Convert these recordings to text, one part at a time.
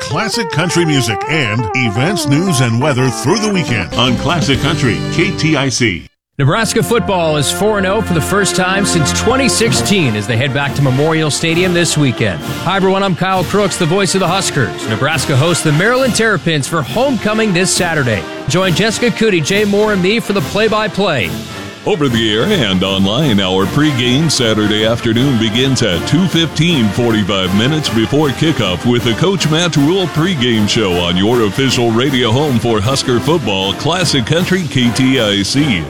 classic country music and events, news, and weather through the weekend on Classic Country KTIC. Nebraska football is 4-0 for the first time since 2016 as they head back to Memorial Stadium this weekend. Hi, everyone. I'm Kyle Crooks, the voice of the Huskers. Nebraska hosts the Maryland Terrapins for homecoming this Saturday. Join Jessica Cootie, Jay Moore, and me for the play-by-play. Over the air and online, our pregame Saturday afternoon begins at 2:15, 45 minutes before kickoff with the Coach Matt Rule pregame show on your official radio home for Husker football, Classic Country KTIC.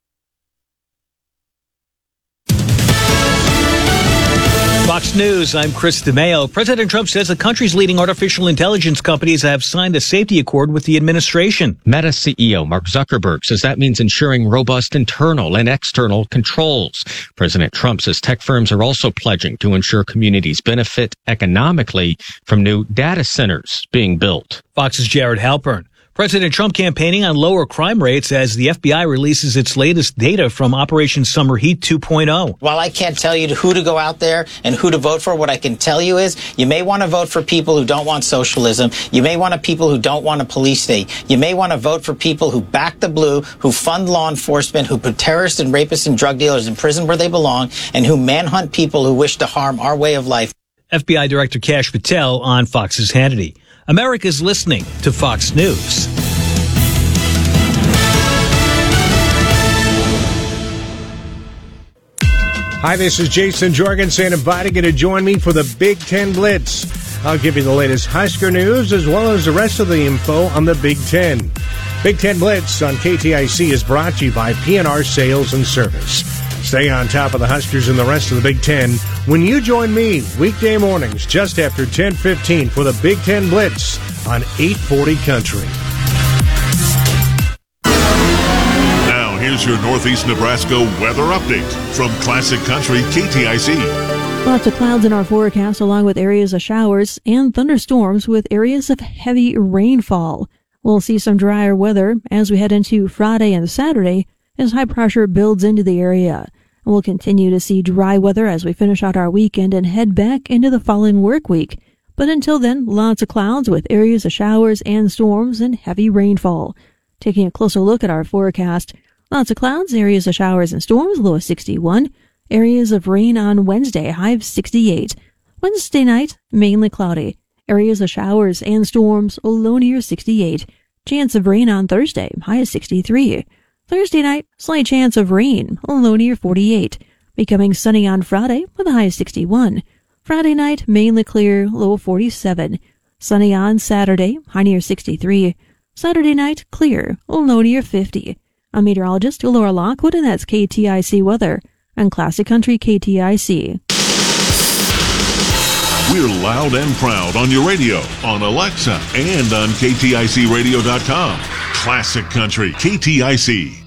Fox News, I'm Chris DeMeo. President Trump says the country's leading artificial intelligence companies have signed a safety accord with the administration. Meta CEO Mark Zuckerberg says that means ensuring robust internal and external controls. President Trump says tech firms are also pledging to ensure communities benefit economically from new data centers being built. Fox's Jared Halpern. President Trump campaigning on lower crime rates as the FBI releases its latest data from Operation Summer Heat 2.0. While I can't tell you who to go out there and who to vote for, what I can tell you is you may want to vote for people who don't want socialism. You may want people who don't want a police state. You may want to vote for people who back the blue, who fund law enforcement, who put terrorists and rapists and drug dealers in prison where they belong, and who manhunt people who wish to harm our way of life. FBI Director Kash Patel on Fox's Hannity. America's listening to Fox News. Hi, this is Jason Jorgensen inviting you to join me for the Big Ten Blitz. I'll give you the latest Husker news as well as the rest of the info on the Big Ten. Big Ten Blitz on KTIC is brought to you by PNR Sales and Service. Stay on top of the Huskers and the rest of the Big Ten when you join me weekday mornings just after 10:15 for the Big Ten Blitz on 840 Country. Now here's your Northeast Nebraska weather update from Classic Country KTIC. Lots of clouds in our forecast along with areas of showers and thunderstorms with areas of heavy rainfall. We'll see some drier weather as we head into Friday and Saturday as high pressure builds into the area. We'll continue to see dry weather as we finish out our weekend and head back into the following work week. But until then, lots of clouds with areas of showers and storms and heavy rainfall. Taking a closer look at our forecast, lots of clouds, areas of showers and storms, low of 61. Areas of rain on Wednesday, high of 68. Wednesday night, mainly cloudy. Areas of showers and storms, low near 68. Chance of rain on Thursday, high of 63. Thursday night, slight chance of rain, low near 48. Becoming sunny on Friday with a high of 61. Friday night, mainly clear, low of 47. Sunny on Saturday, high near 63. Saturday night, clear, low near 50. I'm meteorologist Laura Lockwood, and that's KTIC weather on Classic Country KTIC. We're loud and proud on your radio, on Alexa, and on KTICradio.com. Classic Country KTIC.